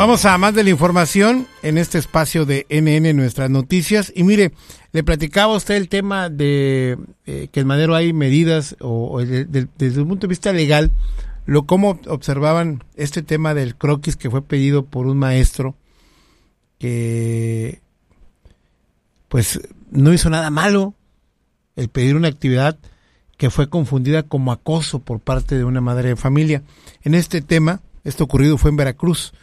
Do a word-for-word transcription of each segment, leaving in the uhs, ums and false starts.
Vamos a más de la información en este espacio de N N, nuestras noticias. Y mire, le platicaba a usted el tema de eh, que en Madero hay medidas, o, o de, de, desde un punto de vista legal, lo cómo observaban este tema del croquis que fue pedido por un maestro que pues no hizo nada malo, el pedir una actividad que fue confundida como acoso por parte de una madre de familia. En este tema, esto ocurrido fue en Veracruz.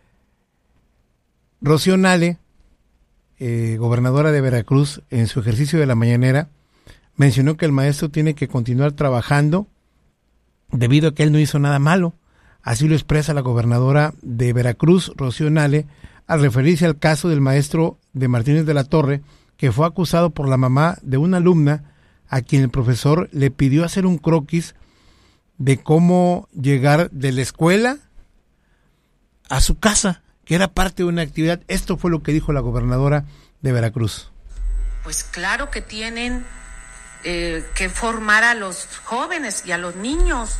Rocío Nale, eh, gobernadora de Veracruz, en su ejercicio de la mañanera, mencionó que el maestro tiene que continuar trabajando debido a que él no hizo nada malo. Así lo expresa la gobernadora de Veracruz, Rocío Nale, al referirse al caso del maestro de Martínez de la Torre, que fue acusado por la mamá de una alumna a quien el profesor le pidió hacer un croquis de cómo llegar de la escuela a su casa, que era parte de una actividad. Esto fue lo que dijo la gobernadora de Veracruz. Pues claro que tienen eh, que formar a los jóvenes y a los niños.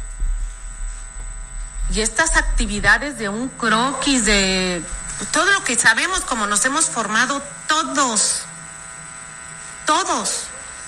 Y estas actividades de un croquis, de todo lo que sabemos, como nos hemos formado todos, todos.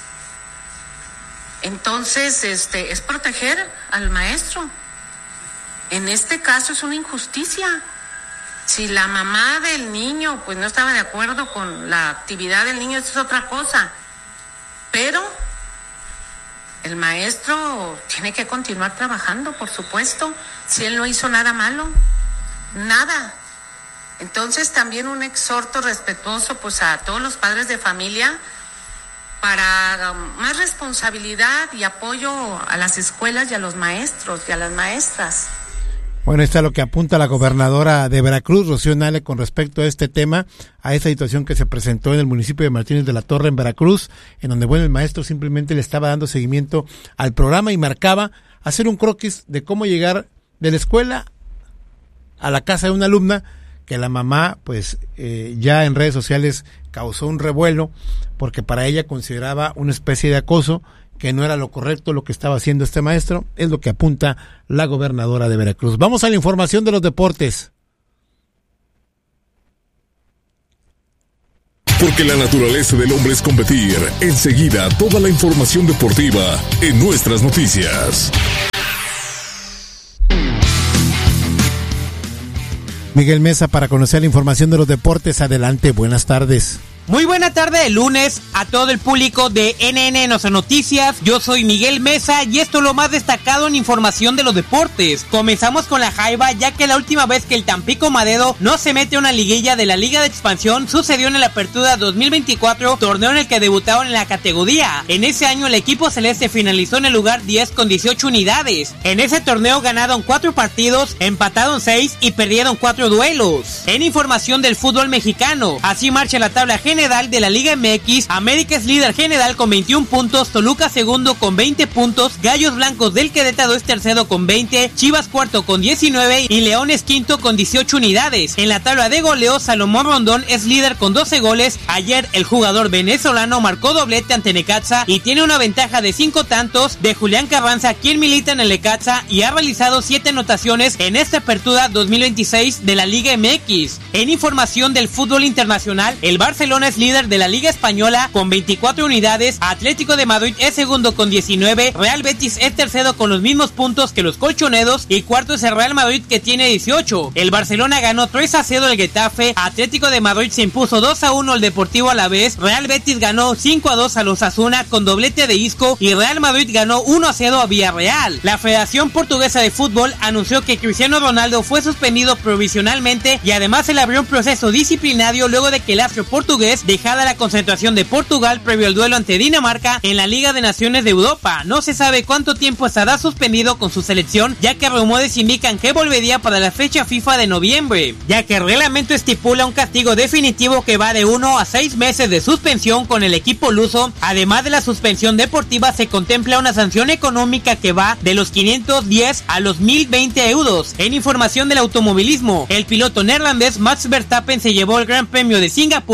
Entonces, este, es proteger al maestro. En este caso es una injusticia. Si la mamá del niño pues no estaba de acuerdo con la actividad del niño, eso es otra cosa. Pero el maestro tiene que continuar trabajando, por supuesto, si él no hizo nada malo, nada. Entonces también un exhorto respetuoso pues a todos los padres de familia para más responsabilidad y apoyo a las escuelas y a los maestros y a las maestras. Bueno, esto es lo que apunta la gobernadora de Veracruz, Rocío Nale, con respecto a este tema, a esta situación que se presentó en el municipio de Martínez de la Torre, en Veracruz, en donde, bueno, el maestro simplemente le estaba dando seguimiento al programa y marcaba hacer un croquis de cómo llegar de la escuela a la casa de una alumna, que la mamá, pues, eh, ya en redes sociales causó un revuelo, porque para ella consideraba una especie de acoso, que no era lo correcto lo que estaba haciendo este maestro. Es lo que apunta la gobernadora de Veracruz. Vamos a la información de los deportes. Porque la naturaleza del hombre es competir. Enseguida, toda la información deportiva en nuestras noticias. Miguel Mesa, para conocer la información de los deportes. Adelante, buenas tardes. Muy buena tarde de lunes a todo el público de N N Nuestras Noticias. Yo soy Miguel Mesa y esto es lo más destacado en información de los deportes. Comenzamos con la Jaiba, ya que la última vez que el Tampico Madero no se mete a una liguilla de la Liga de Expansión sucedió en la Apertura dos mil veinticuatro, torneo en el que debutaron en la categoría. En ese año el equipo celeste finalizó en el lugar diez con dieciocho unidades. En ese torneo ganaron cuatro partidos, empataron seis y perdieron cuatro duelos. En información del fútbol mexicano, así marcha la tabla general de la Liga M X. América es líder general con veintiún puntos, Toluca segundo con veinte puntos, Gallos Blancos del Querétaro es tercero con veinte, Chivas cuarto con diecinueve y León es quinto con dieciocho unidades. En la tabla de goleo, Salomón Rondón es líder con doce goles. Ayer el jugador venezolano marcó doblete ante Necaxa y tiene una ventaja de cinco tantos de Julián Carranza, quien milita en el Necaxa y ha realizado siete anotaciones en esta Apertura dos mil veintiséis de la Liga M X. En información del fútbol internacional, el Barcelona es líder de la Liga Española con veinticuatro unidades, Atlético de Madrid es segundo con diecinueve, Real Betis es tercero con los mismos puntos que los colchoneros y cuarto es el Real Madrid que tiene dieciocho. El Barcelona ganó tres a cero al Getafe, Atlético de Madrid se impuso dos a uno al Deportivo Alavés, Real Betis ganó cinco a dos a los Osasuna con doblete de Isco y Real Madrid ganó uno a cero a Villarreal. La Federación Portuguesa de Fútbol anunció que Cristiano Ronaldo fue suspendido provisionalmente y además se le abrió un proceso disciplinario luego de que el astro portugués dejada la concentración de Portugal previo al duelo ante Dinamarca en la Liga de Naciones de Europa. No se sabe cuánto tiempo estará suspendido con su selección, ya que rumores indican que volvería para la fecha FIFA de noviembre, ya que el reglamento estipula un castigo definitivo que va de uno a seis meses de suspensión con el equipo luso. Además de la suspensión deportiva, se contempla una sanción económica que va de los quinientos diez a los mil veinte euros. En información del automovilismo, el piloto neerlandés Max Verstappen se llevó el Gran Premio de Singapur al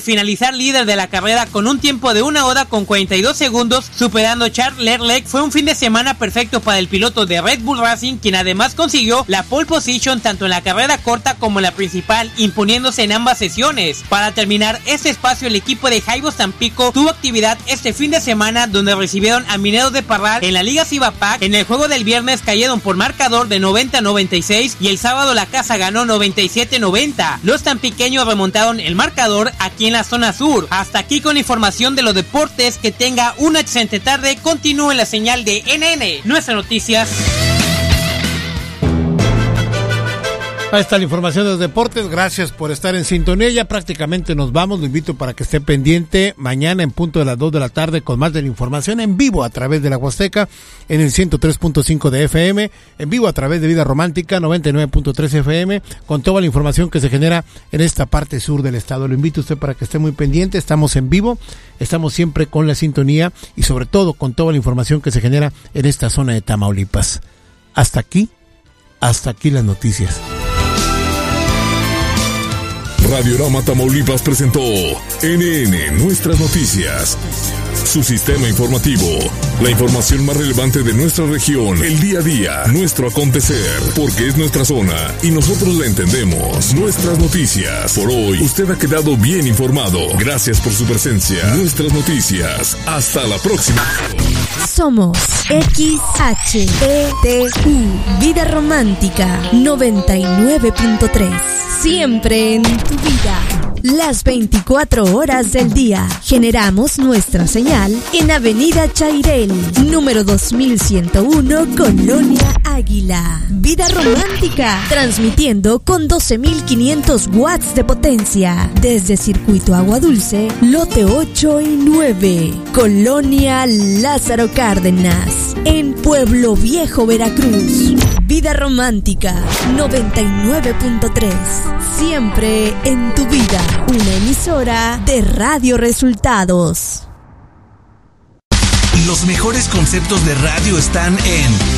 finalizar líder de la carrera con un tiempo de una hora con cuarenta y dos segundos, superando a Charles Leclerc. Fue un fin de semana perfecto para el piloto de Red Bull Racing, quien además consiguió la pole position tanto en la carrera corta como en la principal, imponiéndose en ambas sesiones. Para terminar este espacio, el equipo de Jaibos Tampico tuvo actividad este fin de semana, donde recibieron a Mineros de Parral en la Liga Cibapac. En el juego del viernes cayeron por marcador de noventa a noventa y seis y el sábado la casa ganó noventa y siete a noventa. Los tampiqueños remontaron el marcador aquí en la zona sur. Hasta aquí con información de los deportes. Que tenga una excelente tarde. Continúe en la señal de N N, Nuestras Noticias. Ahí está la información de los deportes. Gracias por estar en sintonía. Ya prácticamente nos vamos. Lo invito para que esté pendiente mañana en punto de las dos de la tarde con más de la información en vivo a través de la Huasteca en el ciento tres punto cinco de F M, en vivo a través de Vida Romántica noventa y nueve punto tres F M, con toda la información que se genera en esta parte sur del estado. Lo invito a usted para que esté muy pendiente. Estamos en vivo, estamos siempre con la sintonía y sobre todo con toda la información que se genera en esta zona de Tamaulipas. Hasta aquí, hasta aquí las noticias. Radiorama Tamaulipas presentó N N Nuestras Noticias, su sistema informativo, la información más relevante de nuestra región, el día a día, nuestro acontecer, porque es nuestra zona y nosotros la entendemos. Nuestras Noticias. Por hoy, usted ha quedado bien informado. Gracias por su presencia. Nuestras Noticias. Hasta la próxima. Somos X H E T U, Vida Romántica noventa y nueve punto tres. Siempre en tu vida. Las veinticuatro horas del día. Generamos nuestra señal en Avenida Chairel, número dos mil ciento uno, Colonia Águila. Vida Romántica, transmitiendo con doce mil quinientos watts de potencia. Desde Circuito Agua Dulce, lote ocho y nueve, Colonia Lázaro Cárdenas, en Pueblo Viejo, Veracruz. Vida Romántica noventa y nueve punto tres. Siempre en tu vida. Una emisora de Radio Resultados. Los mejores conceptos de radio están en